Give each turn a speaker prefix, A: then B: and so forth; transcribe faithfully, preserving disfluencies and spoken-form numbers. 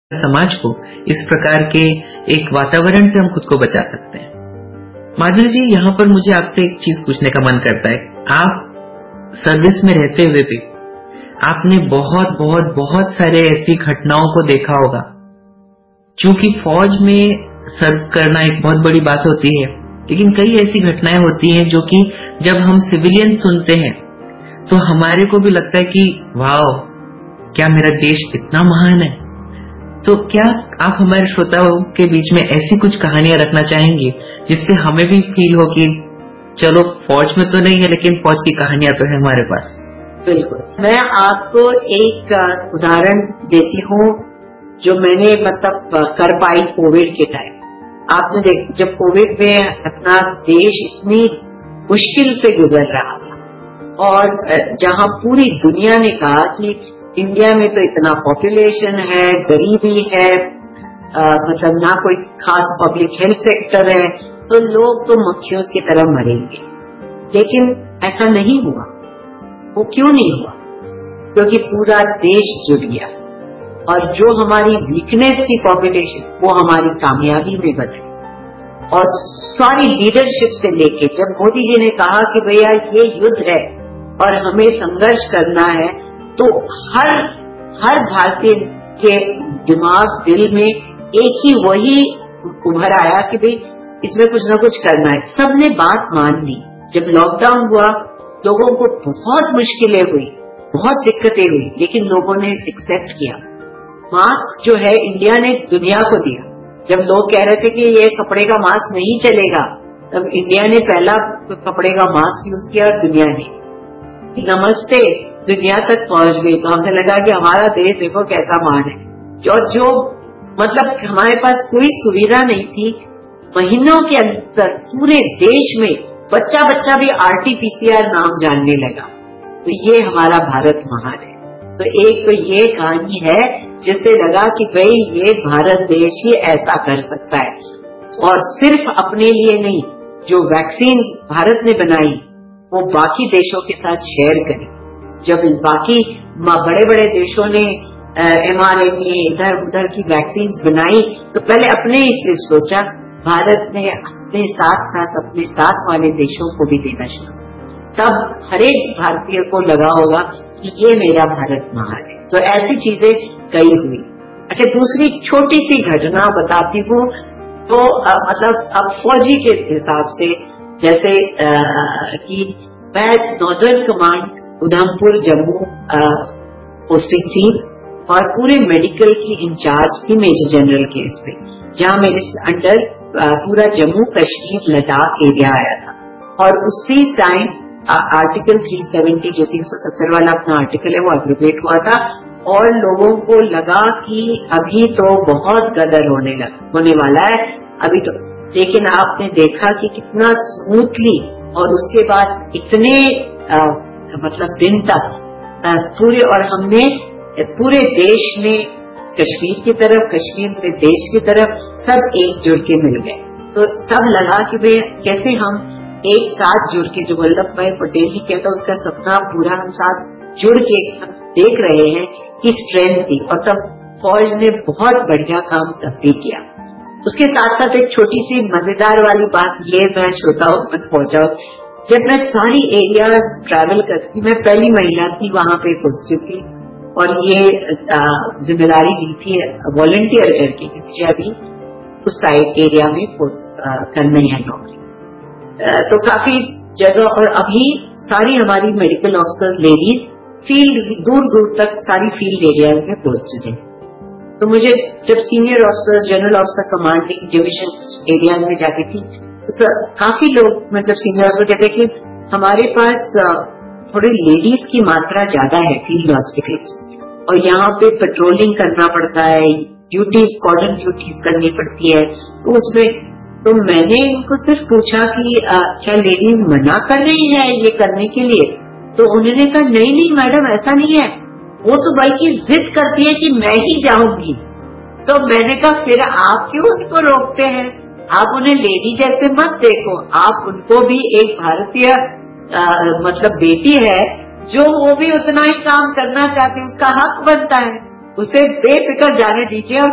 A: समाज को इस प्रकार के एक वातावरण से हम खुद को बचा सकते हैं। माधुरी जी, यहाँ पर मुझे आपसे एक चीज पूछने का मन करता है। आप सर्विस में रहते हुए भी आपने बहुत बहुत बहुत सारे ऐसी घटनाओं को देखा होगा। चूंकि फौज में सर्व करना एक बहुत बड़ी बात होती है, लेकिन कई ऐसी घटनाएं होती हैं जो कि जब हम सिविलियन सुनते हैं तो हमारे को भी लगता है कि वाओ, क्या मेरा देश इतना महान है। तो क्या आप हमारे श्रोताओं के बीच में ऐसी कुछ कहानियां रखना चाहेंगे जिससे हमें भी फील हो कि चलो फौज में तो नहीं है लेकिन फौज की कहानियां तो है हमारे पास।
B: बिल्कुल, मैं आपको एक उदाहरण देती हूँ जो मैंने मतलब कर पाई कोविड के टाइम। आपने देख, जब कोविड में अपना देश इतनी मुश्किल से गुजर रहा था और जहाँ पूरी दुनिया ने कहा कि इंडिया में तो इतना पॉपुलेशन है, गरीबी है, आ, मतलब ना कोई खास पब्लिक हेल्थ सेक्टर है, तो लोग तो मक्खियों की तरह मरेंगे। लेकिन ऐसा नहीं हुआ। वो क्यों नहीं हुआ? क्योंकि पूरा देश जुट गया और जो हमारी वीकनेस थी पॉपुलेशन, वो हमारी कामयाबी में बदली। और सारी लीडरशिप से लेके जब मोदी जी ने कहा कि भैया ये युद्ध है और हमें संघर्ष करना है, तो हर हर भारतीय के दिमाग दिल में एक ही वही उभर आया कि भाई इसमें कुछ ना कुछ करना है। सबने बात मान ली। जब लॉकडाउन हुआ लोगों को बहुत मुश्किलें हुई, बहुत दिक्कतें हुई, लेकिन लोगों ने एक्सेप्ट किया। मास्क जो है इंडिया ने दुनिया को दिया। जब लोग कह रहे थे कि ये कपड़े का मास्क नहीं चलेगा, तब इंडिया ने पहला कपड़े का मास्क यूज किया और दुनिया ने नमस्ते दुनिया तक पहुंच गई। तो हमें लगा कि हमारा देश देखो कैसा महान है। और जो मतलब हमारे पास कोई सुविधा नहीं थी, महीनों के अंदर पूरे देश में बच्चा बच्चा भी आरटीपीसीआर नाम जानने लगा। तो ये हमारा भारत महान है। तो एक तो ये कहानी है जिससे लगा कि भाई ये भारत देश ही ऐसा कर सकता है। और सिर्फ अपने लिए नहीं, जो वैक्सीन भारत ने बनाई वो बाकी देशों के साथ शेयर करी। जब बाकी बड़े बड़े देशों ने एमआरएनए इधर उधर की वैक्सीन बनाई तो पहले अपने ही सिर्फ सोचा, भारत ने अपने साथ साथ अपने साथ वाले देशों को भी देना शुरू। तब हर एक भारतीय को लगा होगा कि ये मेरा भारत महान है। तो ऐसी चीजें कई हुई। अच्छा, दूसरी छोटी सी घटना बताती हूँ। तो आ, मतलब अब फौजी के हिसाब से जैसे आ, कि मैं northern command Udhampur Jammu posting थी और पूरे मेडिकल की इंचार्ज थी मेजर जनरल के इस पे, जहाँ मेरे अंडर पूरा जम्मू कश्मीर लद्दाख एरिया आया था। और उसी टाइम आर्टिकल तीन सौ सत्तर जो तीन सौ सत्तर वाला अपना आर्टिकल है वो एब्रोगेट हुआ था और लोगों को लगा कि अभी तो बहुत गदर होने लगा होने वाला है अभी तो। लेकिन आपने देखा कि कितना स्मूथली और उसके बाद इतने आ, मतलब दिन तक पूरे, और हमने पूरे देश में कश्मीर की तरफ, कश्मीर के देश की तरफ सब एकजुट के मिल गए। तो तब लगा कि भाई कैसे हम एक साथ जुड़ के, जो वल्लभ भाई पटेल ही कहता उनका सपना पूरा हम साथ जुड़ के देख रहे हैं कि स्ट्रेंथ थी। और तब फौज ने बहुत बढ़िया काम तब भी किया। उसके साथ साथ एक छोटी सी मजेदार वाली बात ये मैं श्रोताओं तक पहुंचाऊं। जब मैं सारी एरियाज ट्रैवल करती, मैं पहली महिला थी वहां पे पोस्टेड थी और ये जिम्मेदारी दी थी वॉलंटियर करके कि मुझे अभी उस साइड एरिया में करना है नौकरी। तो काफी जगह, और अभी सारी हमारी मेडिकल ऑफिसर लेडीज फील्ड दूर दूर तक सारी फील्ड एरियाज में पोस्टेड है। तो मुझे जब senior officer, general officer, commanding division areas में जाती थी तो काफी लोग मतलब सीनियर ऑफिसर कहते कि हमारे पास थोड़ी लेडीज की मात्रा ज्यादा है फील्ड हॉस्पिटल्स और यहाँ पे पेट्रोलिंग करना पड़ता है, ड्यूटीज, कॉर्डन ड्यूटीज करनी पड़ती है। तो उसमें तो मैंने इनको सिर्फ पूछा कि आ, क्या लेडीज मना कर रही है ये करने के लिए? तो उन्होंने कहा नहीं नहीं मैडम ऐसा नहीं है, वो तो बल्कि जिद करती है कि मैं ही जाऊंगी। तो मैंने कहा फिर आप क्यों उनको रोकते हैं? आप उन्हें लेडी जैसे मत देखो, आप उनको भी एक भारतीय मतलब बेटी है जो वो भी उतना ही काम करना चाहती है, उसका हक बनता है, उसे बेफिक्र जाने दीजिए और